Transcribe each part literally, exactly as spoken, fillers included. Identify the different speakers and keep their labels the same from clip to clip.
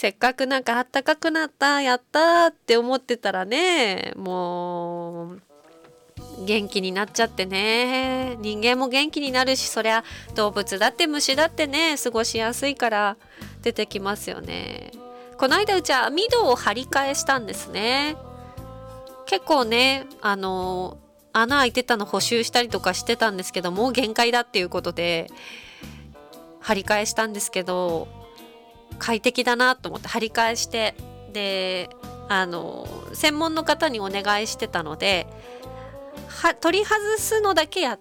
Speaker 1: せっかくなんかあったかくなったやったって思ってたらね、もう元気になっちゃってね。人間も元気になるし、そりゃ動物だって虫だってね、過ごしやすいから出てきますよね。この間うちは網戸を張り替えしたんですね。結構ね、あの穴開いてたの補修したりとかしてたんですけど、もう限界だっていうことで張り替えしたんですけど、快適だなと思って張り替えして、であの専門の方にお願いしてたので、は取り外すのだけやって、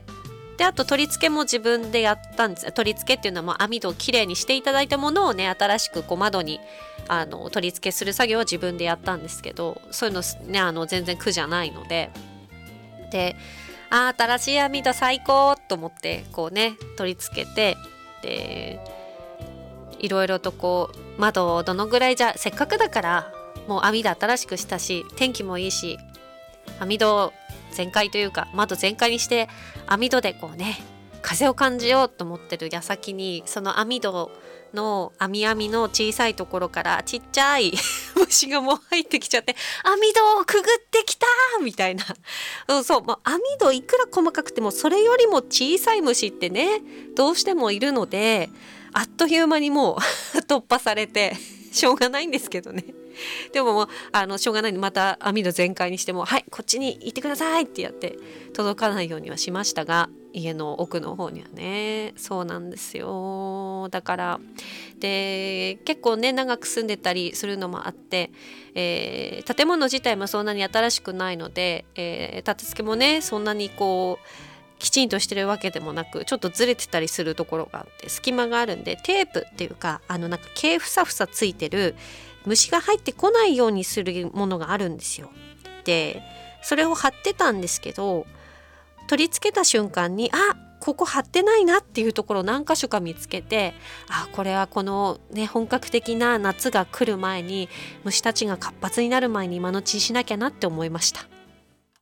Speaker 1: であと取り付けも自分でやったんです。取り付けっていうのはもう網戸をきれいにしていただいたものをね、新しくこう窓にあの取り付けする作業は自分でやったんですけど、そういうのね、あの全然苦じゃないので、であ新しい網戸最高と思ってこうね取り付けて、でいろいろとこう窓をどのぐらい、じゃせっかくだからもう網戸新しくしたし、天気もいいし、網戸全開というか窓全開にして網戸でこうね風を感じようと思ってる矢先に、その網戸の網網の小さいところからちっちゃい虫がもう入ってきちゃって、網戸をくぐってきたみたいな、うん、そう、まあ、網戸いくら細かくてもそれよりも小さい虫ってねどうしてもいるので、あっという間にもう突破されてしょうがないんですけどね。でももうあのしょうがないんで、また網戸全開にしても、はいこっちに行ってくださいってやって届かないようにはしましたが、家の奥の方にはね。そうなんですよ。だからで結構ね長く住んでたりするのもあって、えー、建物自体もそんなに新しくないので、えー、立て付けもねそんなにこうきちんとしてるわけでもなく、ちょっとずれてたりするところがあって、隙間があるんで、テープっていうかあのなんか毛ふさふさついてる虫が入ってこないようにするものがあるんですよ。でそれを貼ってたんですけど、取り付けた瞬間にあここ貼ってないなっていうところを何箇所か見つけて、あこれはこのね本格的な夏が来る前に、虫たちが活発になる前に今のうちにしなきゃなって思いました。